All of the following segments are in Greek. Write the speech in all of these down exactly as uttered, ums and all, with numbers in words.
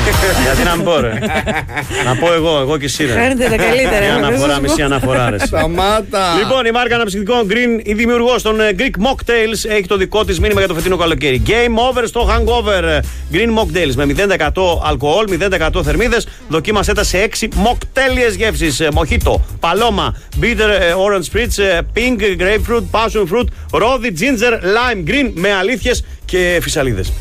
Γιατί να μην πω, ρε. Να πω εγώ, εγώ και εσύ, ρε. Φέρνετε τα καλύτερα. Μια αναφορά, μισή αναφορά, ρε. Σταμάτα. Λοιπόν, η μάρκα αναψυκτικών Green, η δημιουργός των Greek Mocktails, έχει το δικό της μήνυμα για το φετινό καλοκαίρι. Game over στο hangover. Green Mocktails με μηδέν τοις εκατό αλκοόλ, μηδέν τοις εκατό θερμίδες. Δοκίμασέ τα σε έξι μοκτέλειες γεύσεις. Μοχίτο, παλώμα, bitter orange spritz, pink grapefruit, passion fruit, ρόδι, ginger, lime, green με αλήθειες και φυσαλίδες.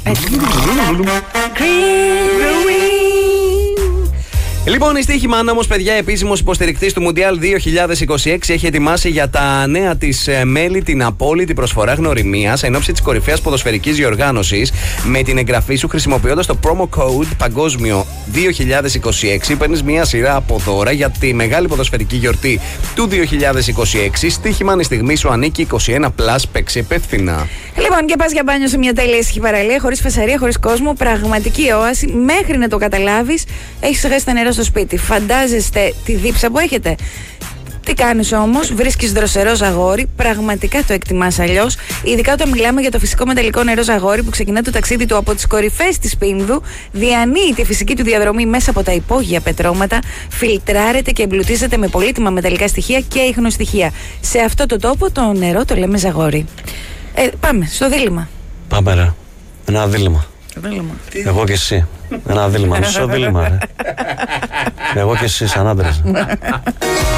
Λοιπόν, η Στοίχη Μάνα όμως, παιδιά, επίσημος υποστηρικτής του Μουντιάλ δύο χιλιάδες είκοσι έξι, έχει ετοιμάσει για τα νέα της ε, μέλη την απόλυτη προσφορά γνωριμίας εν ώψη της κορυφαίας ποδοσφαιρικής διοργάνωσης. Με την εγγραφή σου, χρησιμοποιώντας το promo code Παγκόσμιο δύο χιλιάδες είκοσι έξι, παίρνεις μια σειρά από δώρα για τη μεγάλη ποδοσφαιρική γιορτή του δύο χιλιάδες είκοσι έξι. Στοίχημαν, η στιγμή σου ανήκει είκοσι ένα πλας, παίξε υπεύθυνα. Λοιπόν, και πας για μπάνιο σε μια τέλεια ήσυχη παραλία, χωρίς φασαρία, χωρίς κόσμο, πραγματική όαση. Μέχρι να το καταλάβεις, έχεις χάσει τα νερό στο σπίτι. Φαντάζεστε τη δίψα που έχετε. Τι κάνεις όμως, βρίσκεις δροσερό ζαγόρι, πραγματικά το εκτιμάς αλλιώς. Ειδικά όταν μιλάμε για το φυσικό μεταλλικό νερό ζαγόρι που ξεκινά το ταξίδι του από τις κορυφές της Πίνδου, διανύει τη φυσική του διαδρομή μέσα από τα υπόγεια πετρώματα, φιλτράρεται και εμπλουτίζεται με πολύτιμα μεταλλικά στοιχεία και ίχνοστοιχεία. Σε αυτό το τόπο το νερό το λέμε ζαγόρι. Ε, πάμε στο δίλημμα. Πάμε, ρε. Ένα δίλημμα. Δίλημμα. Εγώ και εσύ. Ένα δίλημμα. Μισό δίλημμα, ρε. Εγώ και εσύ, σαν άντρες.